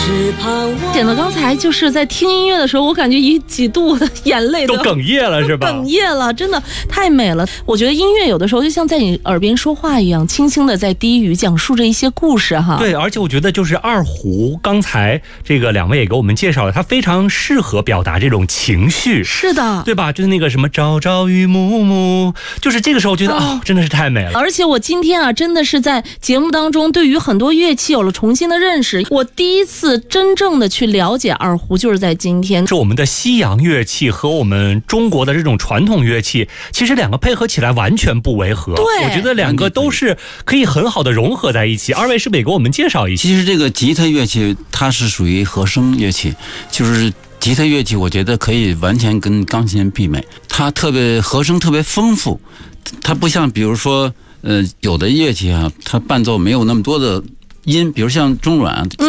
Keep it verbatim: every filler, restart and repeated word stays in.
简的刚才就是在听音乐的时候，我感觉一几度的眼泪都哽咽了，是吧？ 哽咽了，真的太美了。我觉得音乐有的时候就像在你耳边说话一样，轻轻的在低语讲述着一些故事哈。 对，而且我觉得就是二胡，刚才这个两位也给我们介绍了，它非常适合表达这种情绪。 是的， 对吧？就是那个什么朝朝与暮暮，就是这个时候觉得 哦, 哦，真的是太美了。 而且我今天啊，真的是在节目当中对于很多乐器有了重新的认识。我第一次真正的去了解二胡，就是在今天。 这我们的西洋乐器和我们中国的这种传统乐器，其实两个配合起来完全不违和。 对， 我觉得两个都是可以很好的融合在一起。二位是不是也给我们介绍一下？ 其实这个吉他乐器它是属于和声乐器，就是吉他乐器我觉得可以完全跟钢琴媲美，它特别和声特别丰富，它不像比如说呃有的乐器啊，它伴奏没有那么多的音，比如像中阮。